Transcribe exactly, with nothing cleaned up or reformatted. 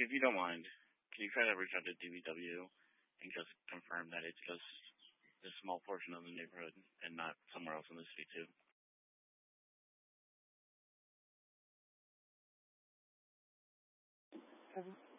if you don't mind, can you try to reach out to D B W and just confirm that it's just a small portion of the neighborhood and not somewhere else in the city too? Have,